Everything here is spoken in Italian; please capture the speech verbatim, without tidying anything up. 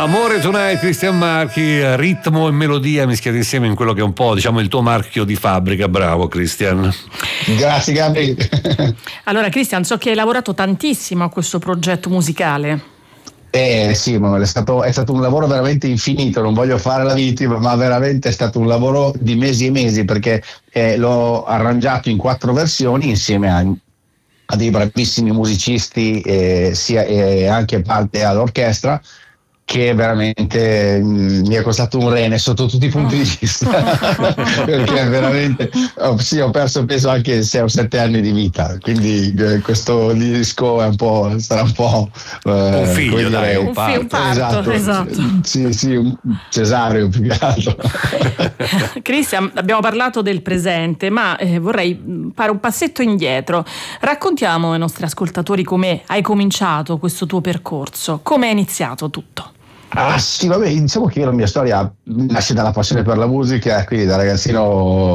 Amore Tonight, Cristian Marchi, ritmo e melodia mischiati insieme in quello che è un po', diciamo, il tuo marchio di fabbrica. Bravo Cristian. Grazie Gabri. Allora Cristian, so che hai lavorato tantissimo a questo progetto musicale. Eh sì, ma è stato, è stato un lavoro veramente infinito, non voglio fare la vittima, ma veramente è stato un lavoro di mesi e mesi, perché eh, l'ho arrangiato in quattro versioni insieme a, a dei bravissimi musicisti, eh, sia e anche parte all'orchestra, che veramente mh, mi è costato un rene sotto tutti i punti di vista, perché veramente oh, sì, ho perso penso anche sei o sette anni di vita, quindi eh, questo disco è un po', sarà un po' eh, un figlio, dai, un, fi- un parto, esatto, esatto. Sì, sì, un cesareo più che altro. Cristian, abbiamo parlato del presente, ma eh, vorrei fare un passetto indietro. Raccontiamo ai nostri ascoltatori come hai cominciato questo tuo percorso, come è iniziato tutto. Ah sì, vabbè, diciamo che la mia storia nasce dalla passione per la musica, quindi da ragazzino